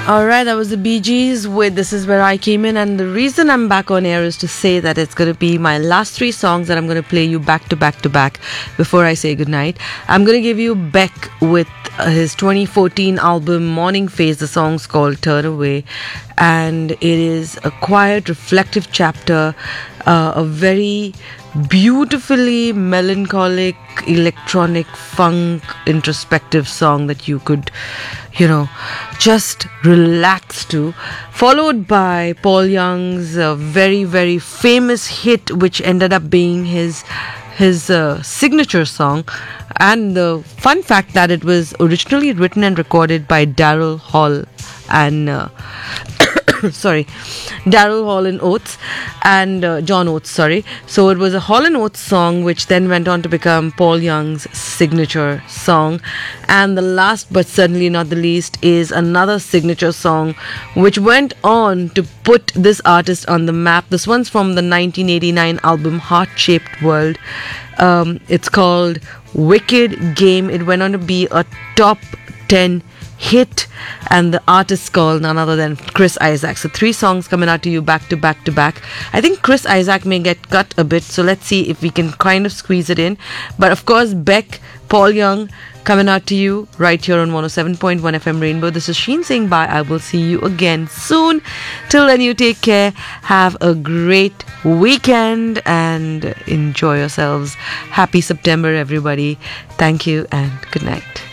Alright, that was the Bee Gees with This Is Where I Came In, and the reason I'm back on air is to say that it's going to be my last three songs that I'm going to play you back to back to back before I say goodnight. I'm going to give you Beck with his 2014 album Morning Phase. The song's called Turn Away, and it is a quiet, reflective chapter, a very beautifully melancholic, electronic, funk, introspective song that you could, just relax to. Followed by Paul Young's very, very famous hit, which ended up being his signature song. And the fun fact that it was originally written and recorded by Daryl Hall and Daryl Hall and Oates and John Oates, So it was a Hall and Oates song, which then went on to become Paul Young's signature song. And the last but certainly not the least is another signature song which went on to put this artist on the map. This one's from the 1989 album Heart-Shaped World. It's called Wicked Game. It went on to be a top 10 hit, and the artist called none other than Chris Isaak. So three songs coming out to you back to back to back. I think Chris Isaak may get cut a bit, so let's see if we can kind of squeeze it in. But of course, Beck, Paul Young coming out to you right here on 107.1 FM Rainbow. This is Sheen saying bye. I will see you again soon. Till then, you take care. Have a great weekend and enjoy yourselves. Happy September, everybody. Thank you and good night.